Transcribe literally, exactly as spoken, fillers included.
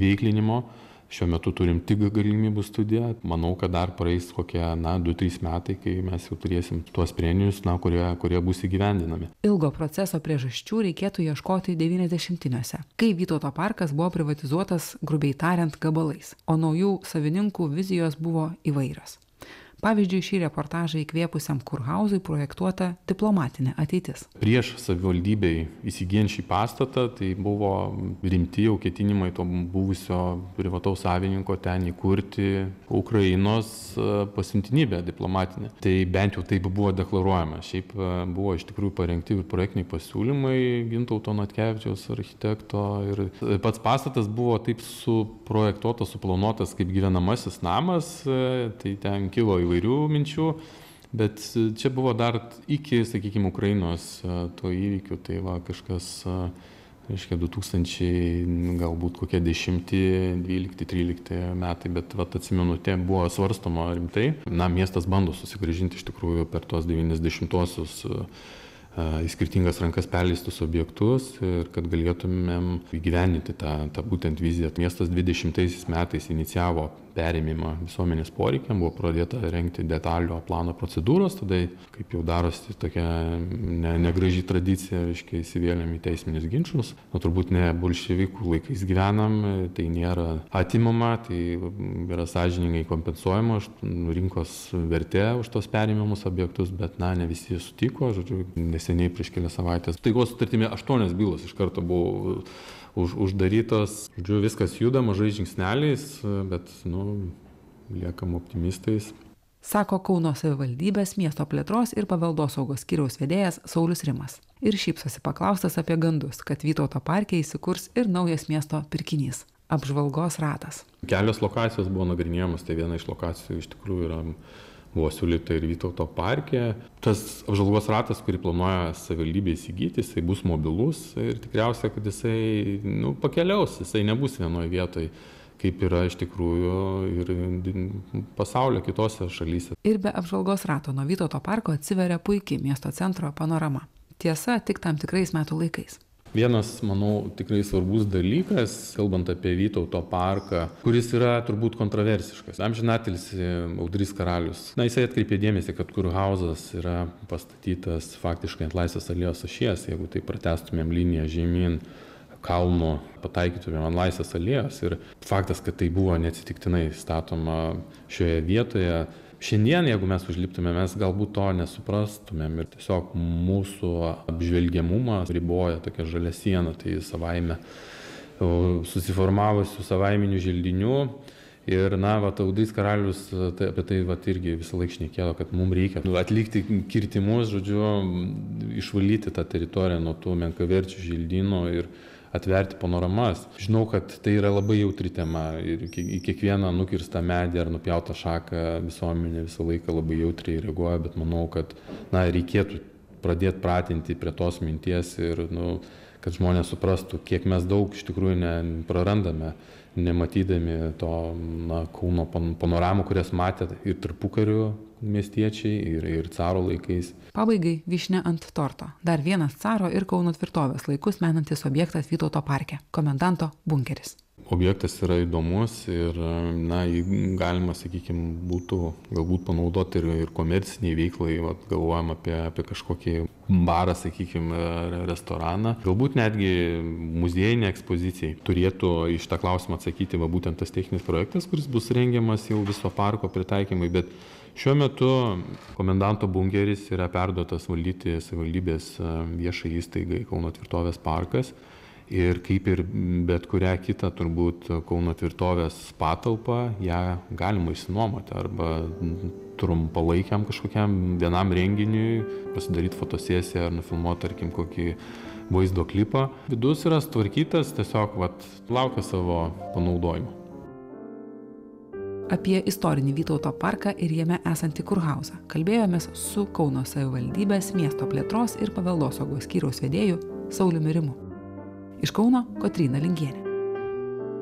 įveiklinimo. Šiuo metu turim tik galimybių studiją. Manau, kad dar praeis kokie, na, du trys metai, kai mes jau turėsim tuos sprendinius, na, kurie, kurie bus įgyvendinami. Ilgo proceso priežasčių reikėtų ieškoti devyniasdešimtiniuose, kai Vytauto parkas buvo privatizuotas, grubiai tariant, gabalais, o naujų savininkų vizijos buvo įvairios. Pavyzdžiui, šį reportažą įkvėpusiam Kurhauzui projektuota diplomatinė ateitis. Prieš savivaldybei įsigijant šį pastatą, tai buvo rimti jau ketinimai to buvusio privataus savininko ten įkurti Ukrainos pasiuntinybę diplomatinę. Tai bent jau taip buvo deklaruojama. Šiaip buvo iš tikrųjų parengti projektiniai pasiūlymai Gintauto Natkevičiaus architekto ir pats pastatas buvo taip suprojektuotas, suplanuotas kaip gyvenamasis namas, tai ten kilo įvairių įvairių minčių, bet čia buvo dar iki, sakykime, Ukrainos to įvykių, tai va kažkas, reiškia, du tūkstančiai, galbūt kokie dešimti, dvylikti, trylikti metai, bet va atsimenu, tai buvo svarstoma rimtai. Na, miestas bando susigrąžinti iš tikrųjų per tos devyniasdešimtuosius į skirtingas rankas perleistus objektus ir kad galėtumėm įgyvendinti tą, tą būtent viziją. Miestas dvidešimtaisiais metais inicijavo perėmimą visuomenės poreikiam, buvo pradėta rengti detalio plano procedūros, tada, kaip jau darosi tokia ne, negraži tradicija, reiškia, įsivėlėm į teisminius ginčus. Nu, turbūt ne bolševikų laikais gyvenam, tai nėra atimama, tai yra sąžiningai kompensuojama už rinkos vertė už tos perėmimus objektus, bet, na, ne visi sutiko, žodžiu, neseniai prieš kelias savaitės. Taikos sutartimi aštuonios bylos iš karto buvo už, uždarytos. Žodžiu, viskas juda mažai žingsneliais, bet, nu, liekam optimistais. Sako Kauno savivaldybės miesto plėtros ir paveldosaugos skyriaus vedėjas Saulius Rimas. Ir šypsosi paklaustas apie gandus, kad Vytauto parke įsikurs ir naujas miesto pirkinys – apžvalgos ratas. Kelios lokacijos buvo nagrinėjamos, tai viena iš lokacijų iš tikrųjų yra buvo siūlyta ir Vytauto parke. Tas apžvalgos ratas, kurį planuoja savivaldybė įsigyti, jisai bus mobilus ir tikriausiai, kad jisai, nu, pakeliaus, jisai nebus vienoje vietoje, kaip yra iš tikrųjų ir pasaulio kitose šalyse. Ir be apžvalgos rato nuo Vytauto parko atsiveria puiki miesto centro panorama. Tiesa, tik tam tikrais metų laikais. Vienas, manau, tikrai svarbus dalykas, kalbant apie Vytauto parką, kuris yra turbūt kontroversiškas. Amžinatilsį Audrys Karalius. Na, jisai atkreipė dėmesį, kad Kurhauzas yra pastatytas faktiškai ant Laisvės alėjos ašies, jeigu tai pratęstumėm liniją žemyn kalno, pataikytumėm ant Laisvės alėjos. Ir faktas, kad tai buvo neatsitiktinai statoma šioje vietoje. Šiandien, jeigu mes užliptume, mes galbūt to nesuprastumėm ir tiesiog mūsų apžvelgiamumą riboja tokia žalia siena, tai savaime susiformavusių savaiminių želdinių. Ir, na, va, Audrys Karalius tai, apie tai va, irgi visą laiką šnekėjo, kad mums reikia atlikti kirtimus, žodžiu, išvalyti tą teritoriją nuo tų menkaverčių želdynų ir atverti panoramas. Žinau, kad tai yra labai jautri tema ir į kiekvieną nukirstą medį ar nupjautą šaką visuomenė visą laiką labai jautriai reaguoja, bet manau, kad, na, reikėtų pradėti pratinti prie tos minties ir, nu, kad žmonės suprastų, kiek mes daug iš tikrųjų ne, prarandame, nematydami to, na, Kauno panoramų, kurias matė ir tarpukariu miestiečiai, ir, ir caro laikais. Pabaigai vyšnia ant torto. Dar vienas caro ir Kauno tvirtovės laikus menantis objektas Vytauto parke – komendanto bunkeris. Objektas yra įdomus ir, na, galima, sakykime, būtų galbūt panaudoti ir, ir komerciniai veiklai, vat, galvojam apie, apie kažkokį barą, sakykime, restoraną. Galbūt netgi muziejinė ekspozicijai turėtų iš tą klausimą atsakyti va, būtent tas techninis projektas, kuris bus rengiamas jau viso parko pritaikymai, bet šiuo metu komendanto bunkeris yra perduotas valdyti savivaldybės viešai įstaigai Kauno tvirtovės parkas. Ir kaip ir bet kurią kitą turbūt Kauno tvirtovės patalpą, ją galima išsinuomoti arba trumpalaikiam kažkokiam vienam renginiui, pasidaryti fotosesiją ar nufilmuoti, tarkim, kokį vaizdo klipą. Vidus yra sutvarkytas, tiesiog vat, laukia savo panaudojimo. Apie istorinį Vytauto parką ir jame esantį Kurhauzą kalbėjomės su Kauno savivaldybės miesto plėtros ir paveldosaugos skyriaus vedėju Sauliumi Rimu. Iš Kauno Kotryna Lingienė.